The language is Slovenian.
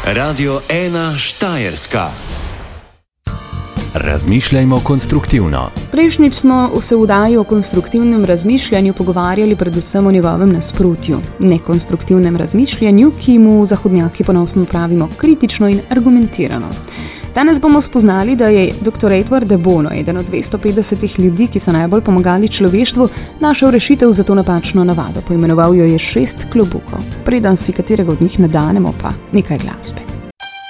Radio 1 Štajerska. Razmišljajmo konstruktivno. Prejšnjič smo se v oddaji o konstruktivnem razmišljanju pogovarjali predvsem o njegovem nasprotju, nekonstruktivnem razmišljanju, ki mu zahodnjaki ponosno pravimo kritično in argumentirano. Danes bomo spoznali, da je dr. Edward de Bono, eden od 250 ljudi, ki so najbolj pomagali človeštvu, našel rešitev za to napačno navado. Poimenoval jo je 6 klobukov. Preden si katerega od njih nadanemo, pa nekaj glasbe.